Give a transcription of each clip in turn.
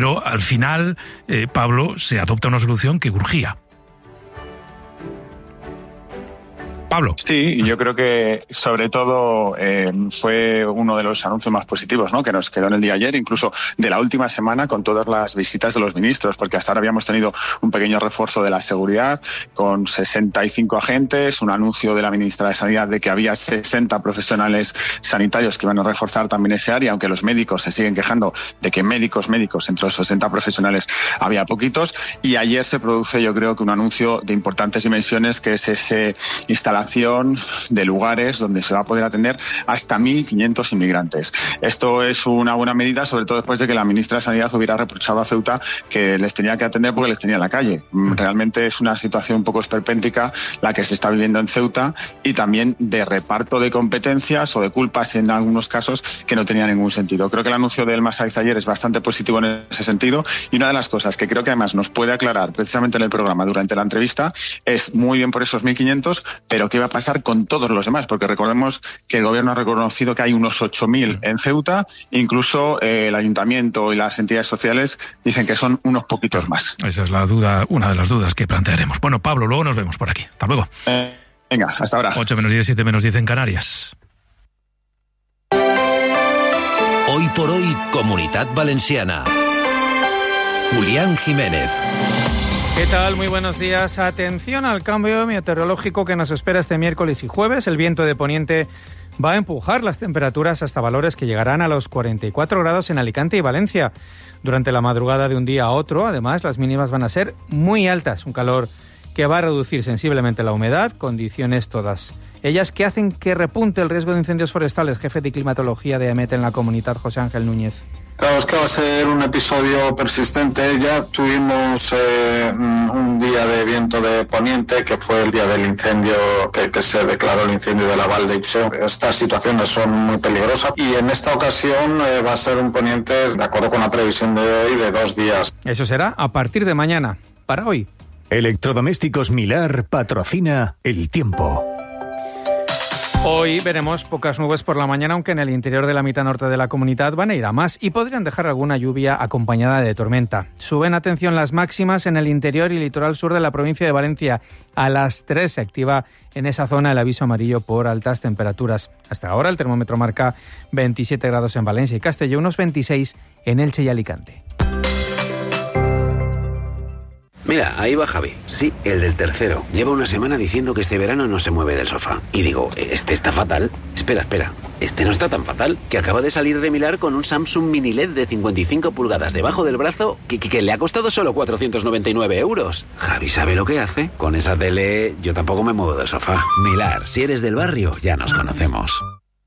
pero al final, Pablo, se adopta una solución que urgía. Pablo. Sí, yo creo que sobre todo fue uno de los anuncios más positivos, ¿no?, que nos quedó en el día de ayer, incluso de la última semana, con todas las visitas de los ministros, porque hasta ahora habíamos tenido un pequeño refuerzo de la seguridad con 65 agentes, un anuncio de la ministra de Sanidad de que había 60 profesionales sanitarios que iban a reforzar también ese área, aunque los médicos se siguen quejando de que médicos, entre los 60 profesionales había poquitos, y ayer se produce, yo creo que un anuncio de importantes dimensiones, que es ese instalación de lugares donde se va a poder atender hasta 1.500 inmigrantes. Esto es una buena medida, sobre todo después de que la ministra de Sanidad hubiera reprochado a Ceuta que les tenía que atender porque les tenía en la calle. Realmente es una situación un poco esperpéntica la que se está viviendo en Ceuta, y también de reparto de competencias o de culpas en algunos casos que no tenía ningún sentido. Creo que el anuncio de Elma Saiz ayer es bastante positivo en ese sentido, y una de las cosas que creo que además nos puede aclarar precisamente en el programa durante la entrevista es muy bien por esos 1.500, pero qué va a pasar con todos los demás, porque recordemos que el gobierno ha reconocido que hay unos 8.000 en Ceuta, incluso el ayuntamiento y las entidades sociales dicen que son unos poquitos más. Esa es la duda, una de las dudas que plantearemos. Bueno, Pablo, luego nos vemos por aquí. Hasta luego. Venga, hasta ahora. 8 menos 10, 7 menos 10 en Canarias. Hoy por hoy, Comunitat Valenciana. Julián Jiménez. ¿Qué tal? Muy buenos días. Atención al cambio meteorológico que nos espera este miércoles y jueves. El viento de poniente va a empujar las temperaturas hasta valores que llegarán a los 44 grados en Alicante y Valencia. Durante la madrugada de un día a otro, además, las mínimas van a ser muy altas. Un calor que va a reducir sensiblemente la humedad, condiciones todas ellas que hacen que repunte el riesgo de incendios forestales. Jefe de climatología de AEMET en la Comunitat, José Ángel Núñez. Claro, es que va a ser un episodio persistente. Ya tuvimos un día de viento de poniente, que fue el día del incendio, que se declaró el incendio de la Val d'Ixó. Estas situaciones son muy peligrosas, y en esta ocasión va a ser un poniente, de acuerdo con la previsión de hoy, de 2 días. Eso será a partir de mañana. Para hoy. Electrodomésticos Milar patrocina el tiempo. Hoy veremos pocas nubes por la mañana, aunque en el interior de la mitad norte de la Comunidad van a ir a más y podrían dejar alguna lluvia acompañada de tormenta. Suben, atención, las máximas en el interior y litoral sur de la provincia de Valencia. A las 3 se activa en esa zona el aviso amarillo por altas temperaturas. Hasta ahora el termómetro marca 27 grados en Valencia y Castelló, unos 26 en Elche y Alicante. Mira, ahí va Javi. Sí, el del tercero. Lleva una semana diciendo que este verano no se mueve del sofá. Y digo, este está fatal. Espera. Este no está tan fatal. Que acaba de salir de Milar con un Samsung Mini LED de 55 pulgadas debajo del brazo que le ha costado solo 499 euros. Javi sabe lo que hace. Con esa tele yo tampoco me muevo del sofá. Milar, si eres del barrio, ya nos conocemos.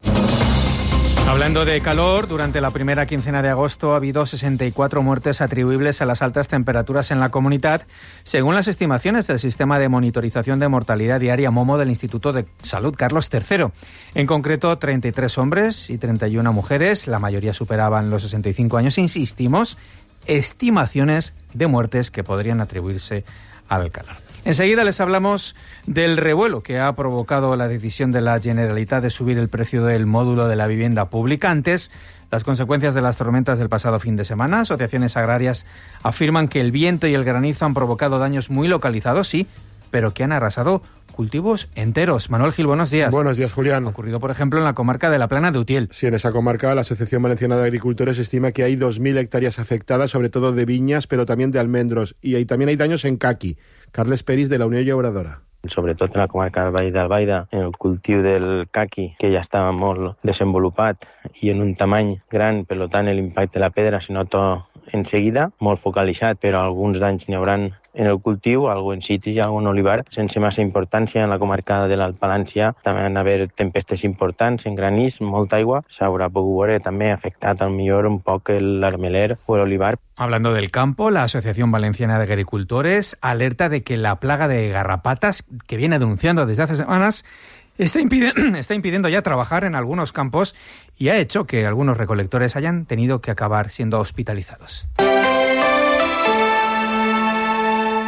Hablando de calor, durante la primera quincena de agosto ha habido 64 muertes atribuibles a las altas temperaturas en la Comunidad, según las estimaciones del Sistema de Monitorización de Mortalidad Diaria MOMO del Instituto de Salud Carlos III. En concreto, 33 hombres y 31 mujeres, la mayoría superaban los 65 años. Insistimos, estimaciones de muertes que podrían atribuirse al calor. Enseguida les hablamos del revuelo que ha provocado la decisión de la Generalitat de subir el precio del módulo de la vivienda pública. Antes, las consecuencias de las tormentas del pasado fin de semana. Asociaciones agrarias afirman que el viento y el granizo han provocado daños muy localizados, sí, pero que han arrasado cultivos enteros. Manuel Gil, buenos días. Buenos días, Julián. Ha ocurrido, por ejemplo, en la comarca de la Plana de Utiel. Sí, en esa comarca la Asociación Valenciana de Agricultores estima que hay 2.000 hectáreas afectadas, sobre todo de viñas, pero también de almendros. Y también hay daños en caqui. Carles Peris, de la Unió Llauradora. Sobretot en la comarca del Vall d'Albaida, en el cultiu del caqui, que ja estava molt desenvolupat i en un tamany gran, per tant l'impacte de la pedra se nota en seguida, molt focalitzat, però alguns danys n'hi hauran en el cultiu, algo en citris i algo en olivar, sense massa importància. En la comarca de l'Alt Palància també van haver tempestes importants, en granís, molta aigua, s'haurà pogut veure també afectat al millor un poc l'armeler o l'olivar. Hablando del campo, la Asociación Valenciana de Agricultores alerta de que la plaga de garrapatas, que viene denunciando desde hace semanas, está impidiendo ya trabajar en algunos campos y ha hecho que algunos recolectores hayan tenido que acabar siendo hospitalizados.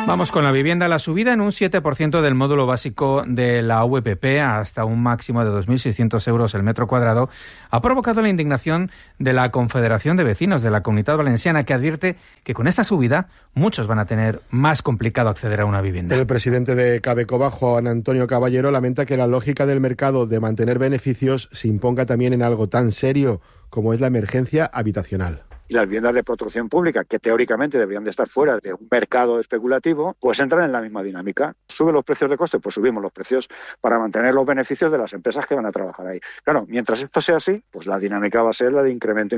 Vamos con la vivienda. La subida en un 7% del módulo básico de la VPP hasta un máximo de 2.600 euros el metro cuadrado ha provocado la indignación de la Confederación de Vecinos de la Comunidad Valenciana, que advierte que con esta subida muchos van a tener más complicado acceder a una vivienda. El presidente de Cabecoba, Juan Antonio Caballero, lamenta que la lógica del mercado de mantener beneficios se imponga también en algo tan serio como es la emergencia habitacional. Y las viviendas de protección pública, que teóricamente deberían de estar fuera de un mercado especulativo, pues entran en la misma dinámica. ¿Suben los precios de coste? Pues subimos los precios para mantener los beneficios de las empresas que van a trabajar ahí. Claro, mientras esto sea así, pues la dinámica va a ser la de incremento,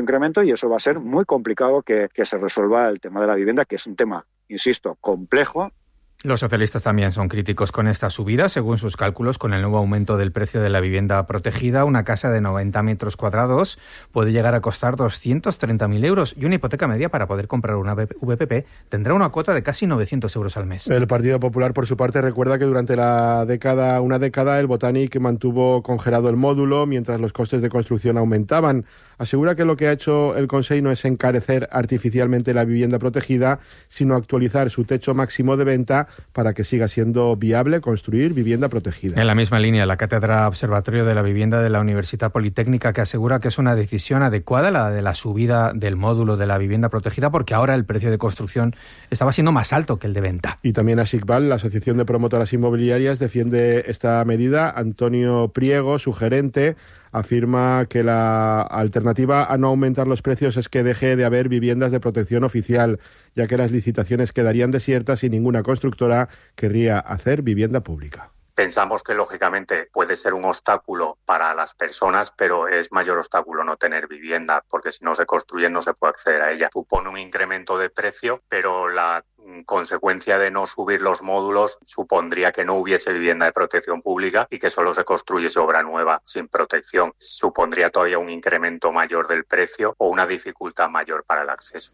y eso va a ser muy complicado que se resuelva el tema de la vivienda, que es un tema, insisto, complejo. Los socialistas también son críticos con esta subida. Según sus cálculos, con el nuevo aumento del precio de la vivienda protegida, una casa de 90 metros cuadrados puede llegar a costar 230.000 euros y una hipoteca media para poder comprar una VPP tendrá una cuota de casi 900 euros al mes. El Partido Popular, por su parte, recuerda que durante una década, el Botanic mantuvo congelado el módulo mientras los costes de construcción aumentaban. Asegura que lo que ha hecho el Consell no es encarecer artificialmente la vivienda protegida, sino actualizar su techo máximo de venta para que siga siendo viable construir vivienda protegida. En la misma línea, la Cátedra Observatorio de la Vivienda de la Universidad Politécnica, que asegura que es una decisión adecuada la de la subida del módulo de la vivienda protegida, porque ahora el precio de construcción estaba siendo más alto que el de venta. Y también ASICVAL, la Asociación de Promotoras Inmobiliarias, defiende esta medida. Antonio Priego, su gerente, afirma que la alternativa a no aumentar los precios es que deje de haber viviendas de protección oficial, ya que las licitaciones quedarían desiertas y ninguna constructora querría hacer vivienda pública. Pensamos que, lógicamente, puede ser un obstáculo para las personas, pero es mayor obstáculo no tener vivienda, porque si no se construyen no se puede acceder a ella. Supone un incremento de precio, pero la consecuencia de no subir los módulos supondría que no hubiese vivienda de protección pública y que solo se construyese obra nueva sin protección. Supondría todavía un incremento mayor del precio o una dificultad mayor para el acceso.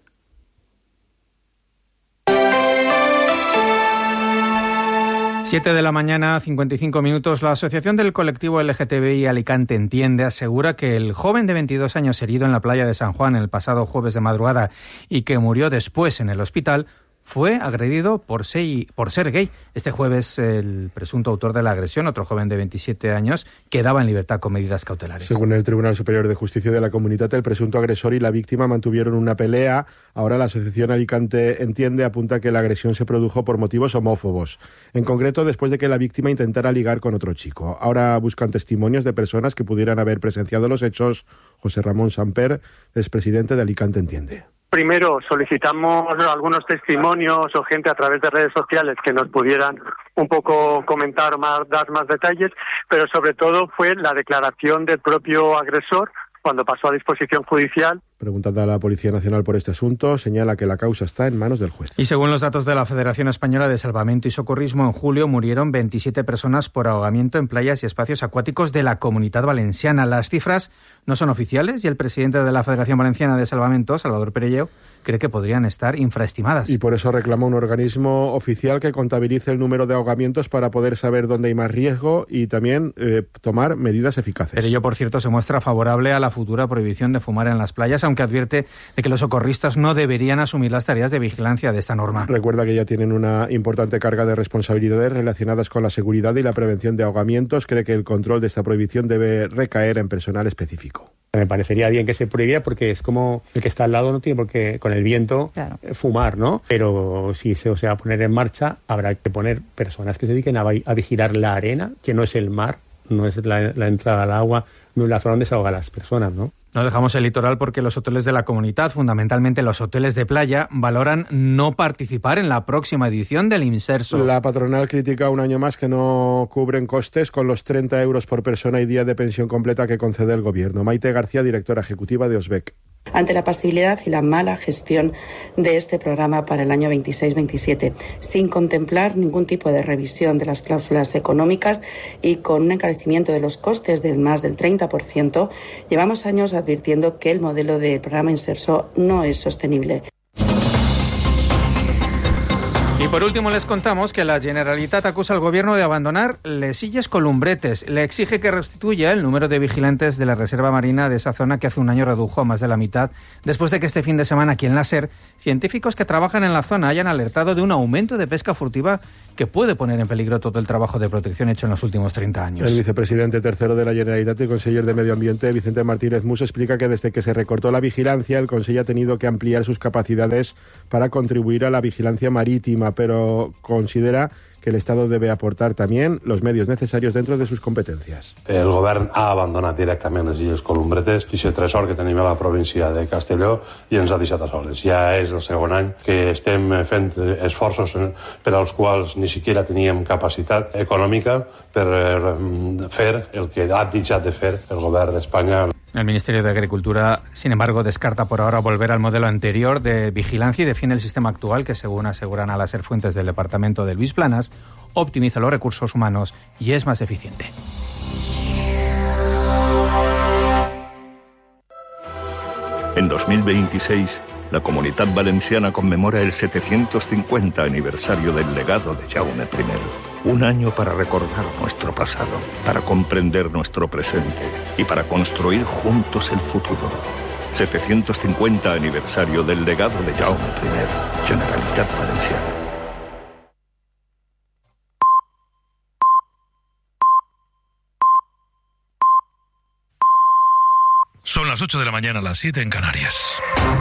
Siete de la mañana, 55 minutos. La Asociación del Colectivo LGTBI Alicante Entiende asegura que el joven de 22 años herido en la playa de San Juan el pasado jueves de madrugada y que murió después en el hospital fue agredido por ser gay. Este jueves el presunto autor de la agresión, otro joven de 27 años, quedaba en libertad con medidas cautelares. Según el Tribunal Superior de Justicia de la Comunitat, el presunto agresor y la víctima mantuvieron una pelea. Ahora la Asociación Alicante Entiende apunta que la agresión se produjo por motivos homófobos. En concreto, después de que la víctima intentara ligar con otro chico. Ahora buscan testimonios de personas que pudieran haber presenciado los hechos. José Ramón Samper es presidente de Alicante Entiende. Primero solicitamos algunos testimonios o gente a través de redes sociales que nos pudieran un poco comentar dar más detalles, pero sobre todo fue la declaración del propio agresor cuando pasó a disposición judicial. Preguntada a la Policía Nacional por este asunto, señala que la causa está en manos del juez. Y según los datos de la Federación Española de Salvamento y Socorrismo, en julio murieron 27 personas por ahogamiento en playas y espacios acuáticos de la Comunidad Valenciana. Las cifras no son oficiales y el presidente de la Federación Valenciana de Salvamento, Salvador Perelló, cree que podrían estar infraestimadas. Y por eso reclama un organismo oficial que contabilice el número de ahogamientos para poder saber dónde hay más riesgo y también tomar medidas eficaces. Perelló, por cierto, se muestra favorable a la futura prohibición de fumar en las playas, aunque advierte de que los socorristas no deberían asumir las tareas de vigilancia de esta norma. Recuerda que ya tienen una importante carga de responsabilidades relacionadas con la seguridad y la prevención de ahogamientos. Cree que el control de esta prohibición debe recaer en personal específico. Me parecería bien que se prohibiera porque es como el que está al lado no tiene por qué con el viento fumar, ¿no? Pero si se va a poner en marcha habrá que poner personas que se dediquen a vigilar la arena, que no es el mar, no es la entrada al agua, no es la zona donde se ahogan las personas, ¿no? No dejamos el litoral porque los hoteles de la comunidad, fundamentalmente los hoteles de playa, valoran no participar en la próxima edición del Imserso. La patronal critica un año más que no cubren costes con los 30 euros por persona y día de pensión completa que concede el gobierno. Maite García, directora ejecutiva de OSBEC. Ante la pasividad y la mala gestión de este programa para el año 26-27, sin contemplar ningún tipo de revisión de las cláusulas económicas y con un encarecimiento de los costes del más del 30%, llevamos años advirtiendo que el modelo del programa Imserso no es sostenible. Y por último les contamos que la Generalitat acusa al gobierno de abandonar les Illes Columbretes. Le exige que restituya el número de vigilantes de la Reserva Marina de esa zona que hace un año redujo a más de la mitad, después de que este fin de semana aquí en la SER científicos que trabajan en la zona hayan alertado de un aumento de pesca furtiva que puede poner en peligro todo el trabajo de protección hecho en los últimos 30 años. El vicepresidente tercero de la Generalitat y conseller de Medio Ambiente, Vicente Martínez Mus, explica que desde que se recortó la vigilancia, el Consell ha tenido que ampliar sus capacidades para contribuir a la vigilancia marítima, pero considera que el Estado debe aportar también los medios necessarios dentro de sus competències. El govern ha abandonat directament les Illes Columbretes i el tresor que tenim a la província de Castelló i ens ha deixat a soles. Ja és el segon any que estem fent esforços per als quals ni siquiera teníem capacitat econòmica per fer el que ha deixat de fer el govern d'Espanya. El Ministerio de Agricultura, sin embargo, descarta por ahora volver al modelo anterior de vigilancia y defiende el sistema actual que, según aseguran a las fuentes del departamento de Luis Planas, optimiza los recursos humanos y es más eficiente. En 2026, la Comunitat Valenciana conmemora el 750 aniversario del legado de Jaume I. Un año para recordar nuestro pasado, para comprender nuestro presente y para construir juntos el futuro. 750 aniversario del legado de Jaume I, Generalitat Valenciana. Son las 8 de la mañana, las 7 en Canarias.